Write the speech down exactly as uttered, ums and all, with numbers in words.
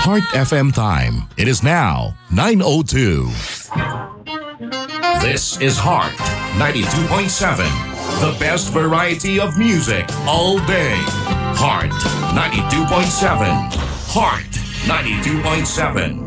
Heart F M time. It is now nine oh two. This is Heart ninety-two point seven. The best variety of music all day. Heart ninety-two point seven. Heart ninety-two point seven.